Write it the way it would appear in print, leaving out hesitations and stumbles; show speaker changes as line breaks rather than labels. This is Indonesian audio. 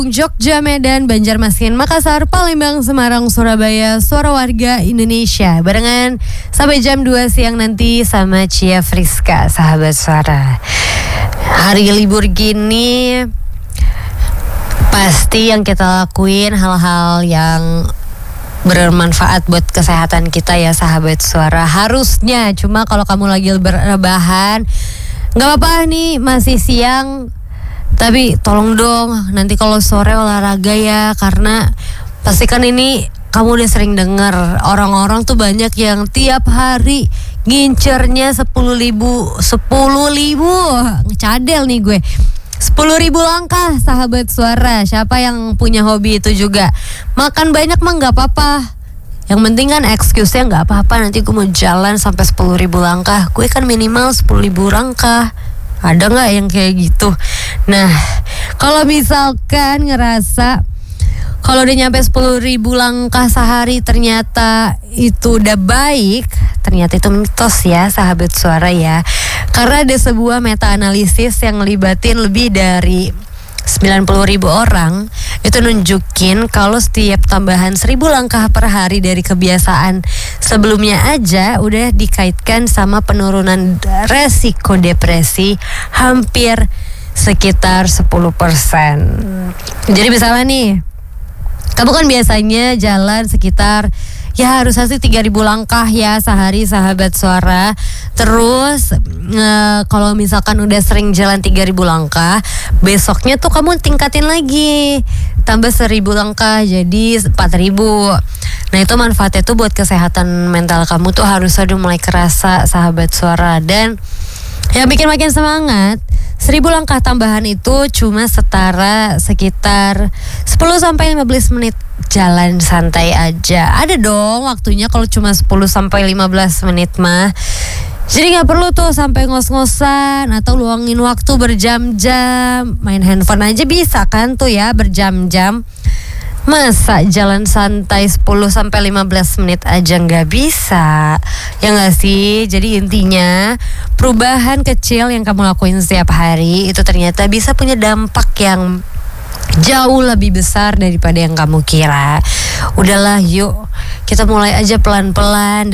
Jogja, Medan, Banjarmasin, Makassar, Palembang, Semarang, Surabaya, Suara Warga Indonesia. Barengan sampai jam 2 siang nanti sama Cia Friska, sahabat suara. Hari libur gini pasti yang kita lakuin hal-hal yang bermanfaat buat kesehatan kita ya, sahabat suara. Harusnya, cuma kalau kamu lagi berrebahan, gak apa-apa nih, masih siang. Tapi tolong dong nanti kalau sore olahraga ya, karena pastikan ini kamu udah sering dengar orang-orang tuh banyak yang tiap hari ngincernya 10.000 cadel nih gue. 10.000 langkah, sahabat suara. Siapa yang punya hobi itu juga? Makan banyak mah gak apa-apa. Yang penting kan excuse-nya gak apa-apa, nanti gue mau jalan sampai 10.000 langkah. Gue kan minimal 10.000 langkah. Ada gak yang kayak gitu? Nah, kalau misalkan ngerasa kalau udah nyampe 10.000 langkah sehari ternyata itu udah baik, ternyata itu mitos ya, sahabat suara ya. Karena ada sebuah meta-analisis yang ngelibatin lebih dari 90.000 orang, itu nunjukin kalau setiap tambahan 1.000 langkah per hari dari kebiasaan sebelumnya aja udah dikaitkan sama penurunan resiko depresi hampir sekitar 10%. Jadi misalnya nih, kamu kan biasanya jalan sekitar ya harusnya sih 3.000 langkah ya sehari, sahabat suara. Terus kalau misalkan udah sering jalan 3.000 langkah, besoknya tuh kamu tingkatin lagi, tambah 1.000 langkah jadi 4.000. Nah itu manfaatnya tuh buat kesehatan mental kamu tuh harusnya udah mulai kerasa, sahabat suara. Dan yang bikin makin semangat, 1.000 langkah tambahan itu cuma setara sekitar 10-15 menit jalan santai aja. Ada dong waktunya kalau cuma 10-15 menit mah. Jadi gak perlu tuh sampai ngos-ngosan atau luangin waktu berjam-jam. Main handphone aja bisa kan tuh ya berjam-jam. Masa jalan santai 10-15 menit aja gak bisa? Ya gak sih? Jadi intinya perubahan kecil yang kamu lakuin setiap hari itu ternyata bisa punya dampak yang jauh lebih besar daripada yang kamu kira. Udahlah yuk, kita mulai aja pelan-pelan.